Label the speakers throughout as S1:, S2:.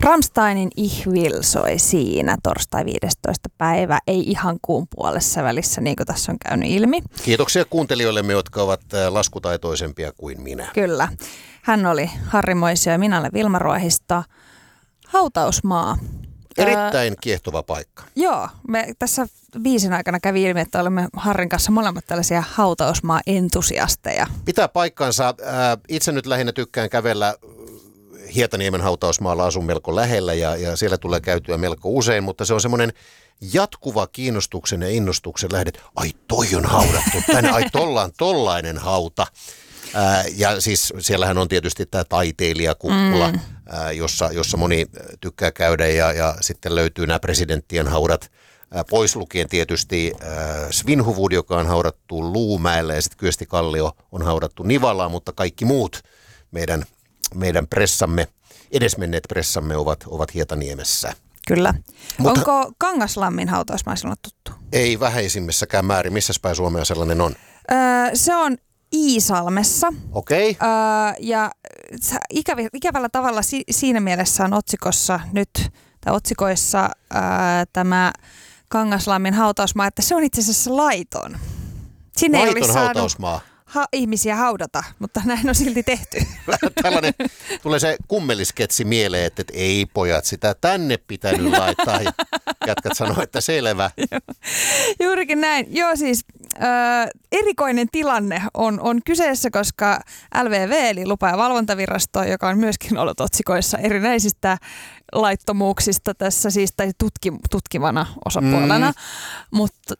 S1: Rammsteinin Ich Will soi siinä torstai 15. päivä, ei ihan kuun puolessa välissä, niin kuin tässä on käynyt ilmi.
S2: Kiitoksia kuuntelijoillemme, jotka ovat laskutaitoisempia kuin minä.
S1: Kyllä. Hän oli Harri Moisio ja minä olen Vilma Ruohisto. Hautausmaa.
S2: Erittäin kiehtova paikka.
S1: Joo, me tässä biisin aikana kävi ilmi, että olemme Harrin kanssa molemmat tällaisia hautausmaa-entusiasteja.
S2: Pitää paikkansa. Itse nyt lähinnä tykkään kävellä Hietaniemen hautausmaalla, asun melko lähellä ja siellä tulee käytyä melko usein, mutta se on semmoinen jatkuva kiinnostuksen ja innostuksen lähde. Ai toi on haudattu tänne, ai tollainen hauta. Ja siis siellähän on tietysti tämä taiteilijakuppula, jossa moni tykkää käydä ja sitten löytyy nämä presidenttien haudat. Pois lukien tietysti Svinhuvud, joka on haudattu Luumäelle ja sitten Kyösti Kallio on haudattu Nivalaan, mutta kaikki muut meidän pressamme, edesmenneet pressamme ovat Hietaniemessä.
S1: Kyllä. Mutta onko Kangaslammin hautausmaa sinulle tuttu?
S2: Ei vähäisimmässäkään määrin. Missäs päin Suomea sellainen on?
S1: Se on Iisalmessa.
S2: Okei. Okay.
S1: Ja ikävällä tavalla siinä mielessä on otsikoissa nyt, tai otsikoissa tämä Kangaslammin hautausmaa, että se on itse asiassa laiton. Sinne ei olisi
S2: hautausmaa.
S1: Ihmisiä haudata, mutta näin on silti tehty.
S2: Tällainen, tulee se kummelisketsi mieleen, että ei pojat, sitä tänne pitänyt laittaa. Ja jätkät sanoo, että selvä.
S1: Juurikin näin. Joo siis erikoinen tilanne on kyseessä, koska LVV eli lupa- ja valvontavirasto, joka on myöskin ollut otsikoissa erinäisistä laittomuuksista tässä siis tai tutkivana osapuolena, mutta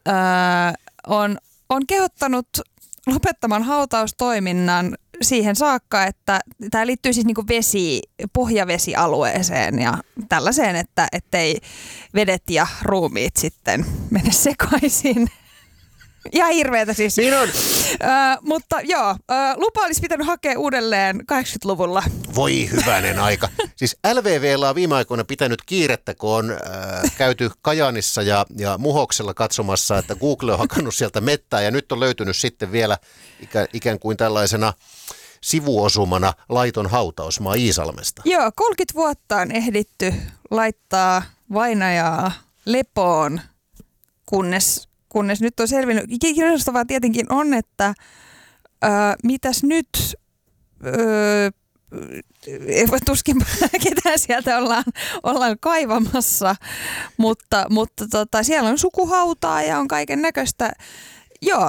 S1: on kehottanut lopettamaan hautaustoiminnan siihen saakka, että tämä liittyy siis niin kuin pohjavesialueeseen ja tällaiseen, että ettei vedet ja ruumiit sitten mene sekaisin. Ja hirveätä siis.
S2: Niin on.
S1: Mutta joo, lupa olisi pitänyt hakea uudelleen 80-luvulla.
S2: Voi hyvänen aika. Siis LVV:llä on viime aikoina pitänyt kiirettä, kun on käyty Kajaanissa ja Muhoksella katsomassa, että Google on hakannut sieltä mettää ja nyt on löytynyt sitten vielä ikään kuin tällaisena sivuosumana laiton hautausmaa Iisalmesta.
S1: Joo, 30 vuotta on ehditty laittaa vainajaa lepoon, kunnes nyt on selvinnyt. Kiinnostavaa tietenkin on, että mitäs nyt, tuskin ketään sieltä ollaan kaivamassa, mutta siellä on sukuhautaa ja on kaiken näköistä. Joo.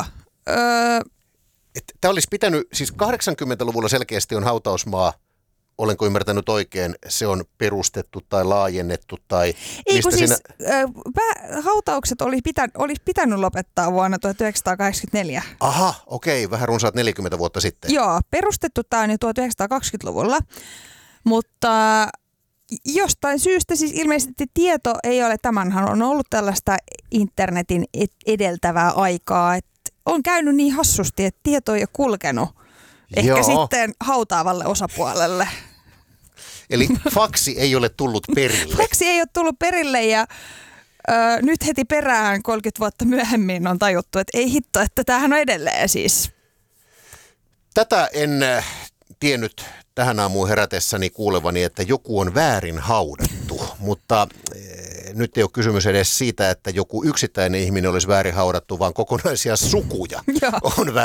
S2: Tämä olisi pitänyt, siis 80-luvulla selkeästi on hautausmaa. Olenko ymmärtänyt oikein, se on perustettu tai laajennettu tai mistä
S1: siis,
S2: siinä?
S1: Hautaukset olisi pitänyt lopettaa vuonna 1984.
S2: Aha, okei, vähän runsaat 40 vuotta sitten.
S1: Joo, perustettu tämä on jo 1920-luvulla, mutta jostain syystä siis ilmeisesti tieto ei ole, tämänhän on ollut tällaista internetin edeltävää aikaa, että on käynyt niin hassusti, että tieto ei ole kulkenut. Ehkä sitten hautaavalle osapuolelle.
S2: Eli faksi ei ole tullut perille.
S1: Faksi ei ole tullut perille ja nyt heti perään 30 vuotta myöhemmin on tajuttu, että ei hitto, että tämähän on edelleen siis.
S2: Tätä en tiennyt tähän aamuun herätessäni kuulevani, että joku on väärin haudattu, mutta nyt ei ole kysymys edes siitä, että joku yksittäinen ihminen olisi väärin haudattu, vaan kokonaisia sukuja on väärin